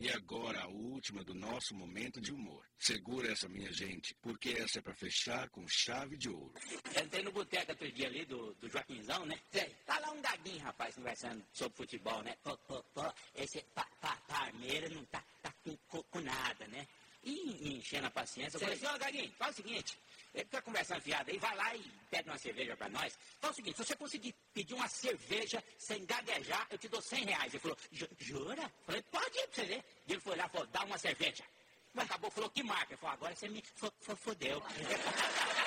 E agora a última do nosso momento de humor. Segura essa, minha gente, porque essa é pra fechar com chave de ouro. Eu entrei no boteco outro dia ali do Joaquinzão, né? Tá lá um gaguinho, rapaz, conversando sobre futebol, né? Esse Parmeira não tá com nada, né? E me enchendo a paciência. Eu falei assim, Gaguinho, faz o seguinte, fica conversando fiado aí, vai lá e pede uma cerveja pra nós. Faz o seguinte, se você conseguir pedir uma cerveja sem gaguejar, eu te dou R$100. Ele falou, jura? Eu falei, pode ir pra você ver. E ele foi lá e falou, dá uma cerveja. Mas acabou, falou, que marca? Eu falei, agora você me fodeu.